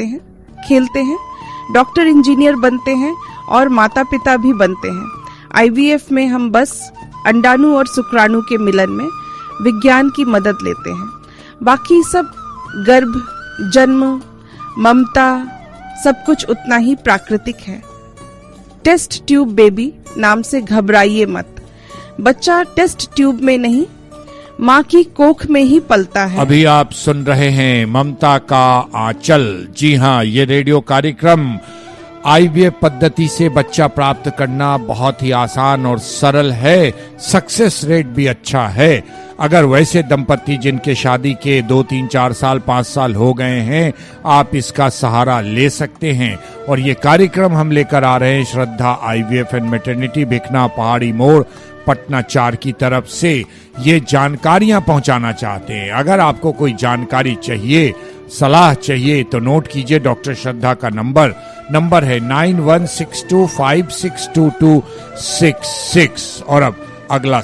हैं, खेलते हैं, डॉक्टर इंजीनियर बनते हैं और माता पिता भी बनते हैं। आईवीएफ में हम बस अंडाणु और शुक्राणु के मिलन में विज्ञान की मदद लेते हैं। बाकी सब गर्भ, जन्म, ममता सब कुछ उतना ही प्राकृतिक है। टेस्ट ट्यूब बेबी नाम से घबराइए मत। बच्चा टेस्ट ट्यूब में नहीं, माँ की कोख में ही पलता है। अभी आप सुन रहे हैं ममता का आंचल। जी हाँ, ये रेडियो कार्यक्रम आईवीएफ पद्धति से बच्चा प्राप्त करना बहुत ही आसान और सरल है। सक्सेस रेट भी अच्छा है। अगर वैसे दंपति जिनके शादी के 2, 3, 4 साल, 5 साल हो गए हैं, आप इसका सहारा ले सकते हैं। और ये कार्यक्रम हम लेकर आ रहे हैं श्रद्धा आईवीएफ एंड मैटरनिटी, भिखना पहाड़ी मोड़, पटना 4 की तरफ से ये जानकारियां पहुंचाना चाहते हैं। अगर आपको कोई जानकारी चाहिए, सलाह चाहिए, तो नोट कीजिए डॉक्टर श्रद्धा का नंबर है 9162562266। और अब अगला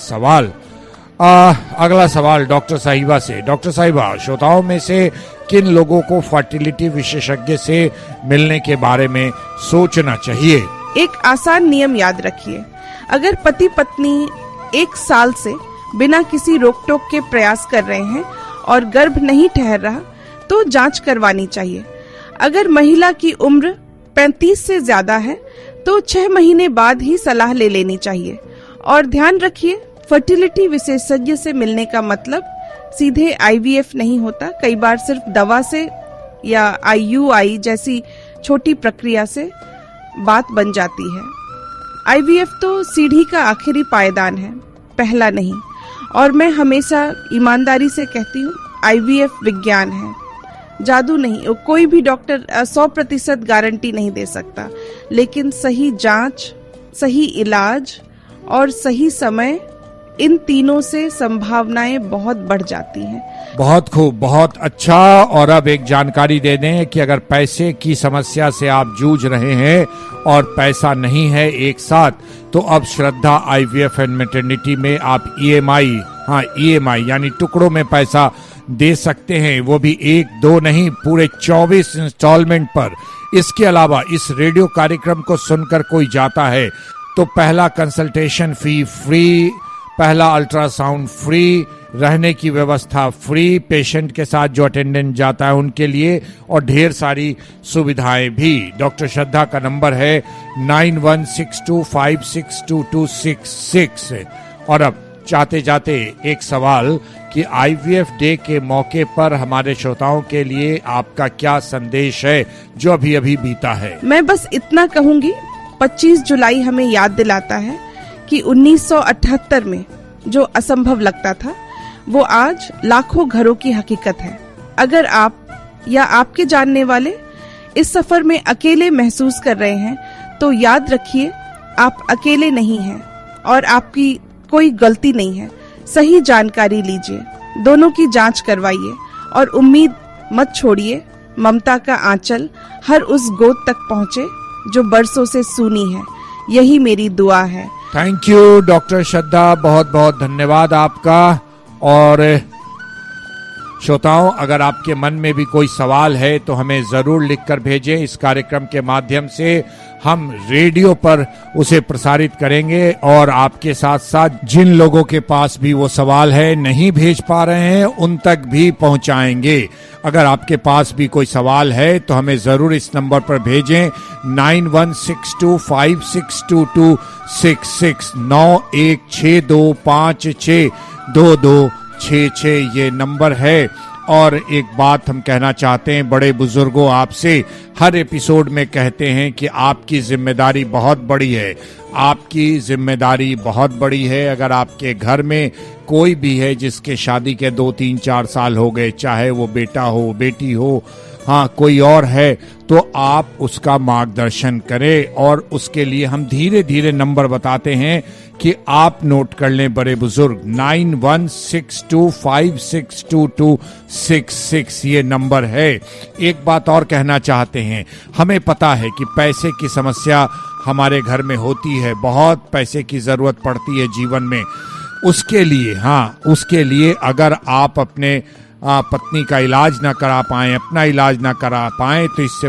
सवाल डॉक्टर साहिबा से। डॉक्टर साहिबा, श्रोताओं में से किन लोगों को फर्टिलिटी विशेषज्ञ से मिलने के बारे में सोचना चाहिए? एक आसान नियम याद रखिए। अगर पति पत्नी 1 साल से बिना किसी रोक टोक के प्रयास कर रहे हैं और गर्भ नहीं ठहर रहा, तो जांच करवानी चाहिए। अगर महिला की उम्र 35 से ज्यादा है तो 6 महीने बाद ही सलाह ले लेनी चाहिए। और ध्यान रखिए, फर्टिलिटी विशेषज्ञ से मिलने का मतलब सीधे आईवीएफ नहीं होता। कई बार सिर्फ दवा से या आईयूआई जैसी छोटी प्रक्रिया से बात बन जाती है। आईवीएफ तो सीढ़ी का आखिरी पायदान है, पहला नहीं। और मैं हमेशा ईमानदारी से कहती हूँ, आईवीएफ विज्ञान है, जादू नहीं। कोई भी डॉक्टर 100% गारंटी नहीं दे सकता, लेकिन सही जांच, सही इलाज और सही समय, इन तीनों से संभावनाएं बहुत बढ़ जाती हैं। बहुत खूब, बहुत अच्छा। और अब एक जानकारी दे दें कि अगर पैसे की समस्या से आप जूझ रहे हैं और पैसा नहीं है एक साथ, तो अब श्रद्धा आईवीएफ एंड मैटरनिटी में आप ईएमआई यानी टुकड़ों में पैसा दे सकते हैं। वो भी 1, 2 नहीं, पूरे 24 इंस्टॉलमेंट पर। इसके अलावा इस रेडियो कार्यक्रम को सुनकर कोई जाता है तो पहला कंसल्टेशन फी फ्री, पहला अल्ट्रासाउंड फ्री, रहने की व्यवस्था फ्री, पेशेंट के साथ जो अटेंडेंट जाता है उनके लिए, और ढेर सारी सुविधाएं भी। डॉक्टर श्रद्धा का नंबर है 9162562266। और अब चाहते जाते एक सवाल कि आईवीएफ डे के मौके पर हमारे श्रोताओं के लिए आपका क्या संदेश है जो अभी अभी बीता है? मैं बस इतना कहूंगी, 25 जुलाई हमें याद दिलाता है कि 1978 में जो असंभव लगता था, वो आज लाखों घरों की हकीकत है। अगर आप या आपके जानने वाले इस सफर में अकेले महसूस कर रहे हैं, तो याद रखिए, आप अकेले नहीं हैं और आपकी कोई गलती नहीं है। सही जानकारी लीजिए, दोनों की जांच करवाइए और उम्मीद मत छोड़िए। ममता का आंचल हर उस गोद तक पहुँचे जो बरसों से सूनी है। यही मेरी दुआ है। थैंक यू डॉक्टर श्रद्धा, बहुत बहुत धन्यवाद आपका। और श्रोताओं, अगर आपके मन में भी कोई सवाल है तो हमें जरूर लिखकर भेजें। इस कार्यक्रम के माध्यम से हम रेडियो पर उसे प्रसारित करेंगे और आपके साथ साथ जिन लोगों के पास भी वो सवाल है नहीं भेज पा रहे हैं, उन तक भी पहुंचाएंगे। अगर आपके पास भी कोई सवाल है तो हमें जरूर इस नंबर पर भेजें 9162562266 9162562266 ये नंबर है। और एक बात हम कहना चाहते हैं, बड़े बुजुर्गों आपसे हर एपिसोड में कहते हैं कि आपकी जिम्मेदारी बहुत बड़ी है, आपकी जिम्मेदारी बहुत बड़ी है। अगर आपके घर में कोई भी है जिसके शादी के 2, 3, 4 साल हो गए, चाहे वो बेटा हो, बेटी हो, कोई और है, तो आप उसका मार्गदर्शन करें। और उसके लिए हम धीरे धीरे नंबर बताते हैं कि आप नोट कर लें बड़े बुजुर्ग, 9162562266 ये नंबर है। एक बात और कहना चाहते हैं, हमें पता है कि पैसे की समस्या हमारे घर में होती है, बहुत पैसे की जरूरत पड़ती है जीवन में। उसके लिए अगर आप अपने पत्नी का इलाज ना करा पाएं, अपना इलाज ना करा पाएं, तो इससे